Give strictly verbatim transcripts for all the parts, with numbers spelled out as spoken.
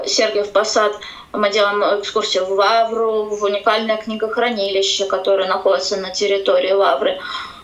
Сергиев Посад. Мы делаем экскурсию в Лавру, в уникальное книгохранилище, которое находится на территории Лавры.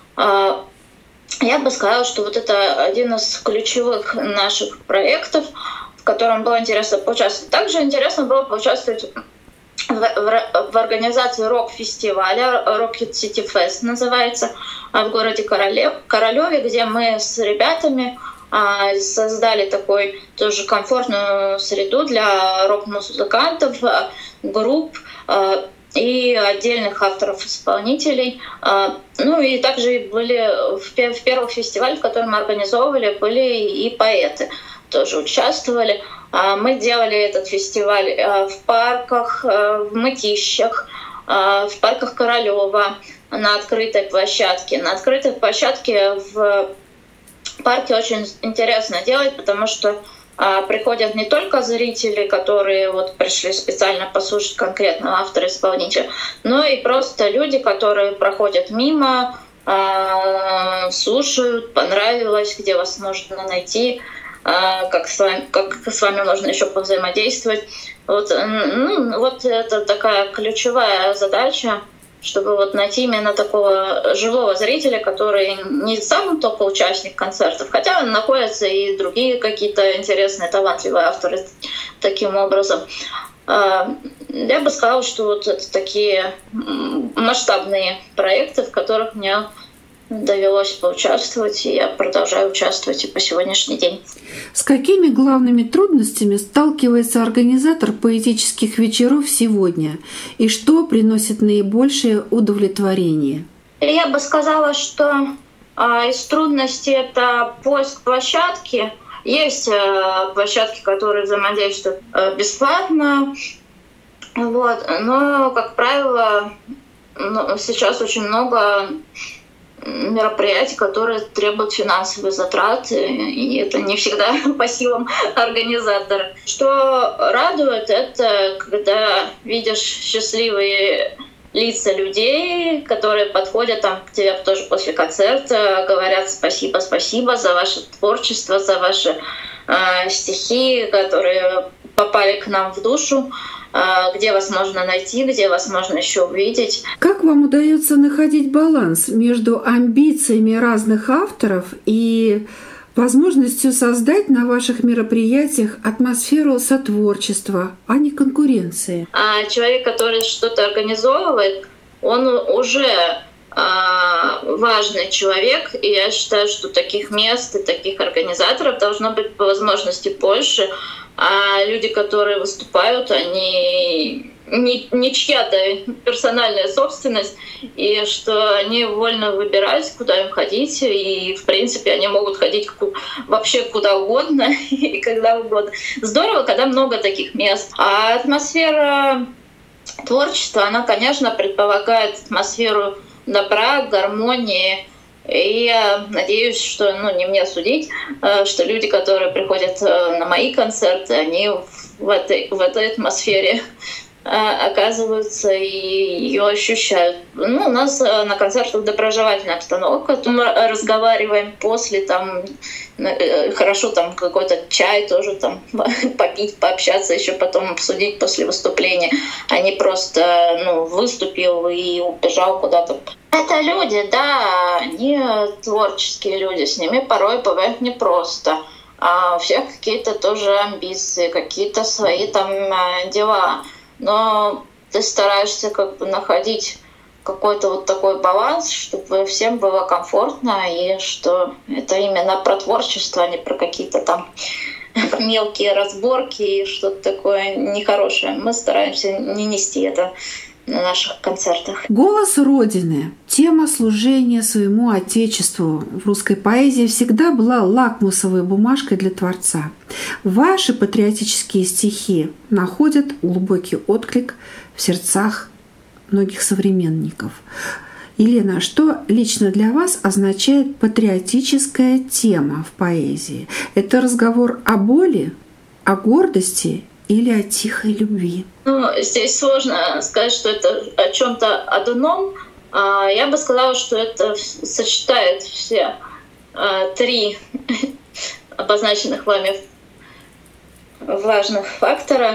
Я бы сказала, что вот это один из ключевых наших проектов, в котором было интересно поучаствовать. Также интересно было поучаствовать в, в, в организации рок-фестиваля, Rock City Fest называется, в городе Королёве, где мы с ребятами создали такой тоже комфортную среду для рок-музыкантов, групп и отдельных авторов-исполнителей. Ну и также были в первых фестивалях, которые мы организовывали, были и поэты, тоже участвовали. Мы делали этот фестиваль в парках, в Мытищах, в парках Королёва, на открытой площадке. На открытой площадке в парке очень интересно делать, потому что а, приходят не только зрители, которые вот пришли специально послушать конкретного автора-исполнителя, но и просто люди, которые проходят мимо, а, слушают, понравилось, где вас можно найти, а, как, с вами, как с вами можно еще повзаимодействовать. Вот, ну, вот это такая ключевая задача, чтобы вот найти именно такого живого зрителя, который не сам только участник концертов, хотя находятся и другие какие-то интересные, талантливые авторы таким образом. Я бы сказала, что вот это такие масштабные проекты, в которых мне довелось поучаствовать, и я продолжаю участвовать и по сегодняшний день. С какими главными трудностями сталкивается организатор поэтических вечеров сегодня? И что приносит наибольшее удовлетворение? Я бы сказала, что а, из трудностей это поиск площадки. Есть а, площадки, которые взаимодействуют а, бесплатно, вот, но, как правило, ну, сейчас очень много мероприятий, которые требуют финансовых затрат, и это не всегда по силам организатора. Что радует, это когда видишь счастливые лица людей, которые подходят там, к тебе тоже после концерта, говорят спасибо, спасибо за ваше творчество, за ваши э, стихи, которые попали к нам в душу, где вас можно найти, где вас можно еще увидеть. Как вам удается находить баланс между амбициями разных авторов и возможностью создать на ваших мероприятиях атмосферу сотворчества, а не конкуренции? А человек, который что-то организовывает, он уже а, важный человек, и я считаю, что таких мест и таких организаторов должно быть по возможности больше. А люди, которые выступают, они не, не чья-то персональная собственность, и что они вольно выбирают, куда им ходить, и, в принципе, они могут ходить вообще куда угодно и когда угодно. Здорово, когда много таких мест. А атмосфера творчества, она, конечно, предполагает атмосферу добра, гармонии. И я надеюсь, что, ну, не мне судить, что люди, которые приходят на мои концерты, они в этой, в этой атмосфере оказываются и ее ощущают. Ну, у нас на концертах доброжелательная обстановка. Мы разговариваем после, там, хорошо там какой-то чай тоже там попить, пообщаться, еще потом обсудить после выступления, а не просто, ну, выступил и убежал куда-то. Это люди, да, они творческие люди, с ними порой бывает непросто. А у всех какие-то тоже амбиции, какие-то свои там дела. Но ты стараешься как бы находить какой-то вот такой баланс, чтобы всем было комфортно, и что это именно про творчество, а не про какие-то там мелкие разборки и что-то такое нехорошее. Мы стараемся не нести это на наших концертах. Голос Родины, тема служения своему Отечеству в русской поэзии всегда была лакмусовой бумажкой для творца. Ваши патриотические стихи находят глубокий отклик в сердцах многих современников. Елена, что лично для вас означает патриотическая тема в поэзии? Это разговор о боли, о гордости или о тихой любви? Ну, здесь сложно сказать, что это о чем-то одном. Я бы сказала, что это сочетает все три обозначенных вами важных фактора.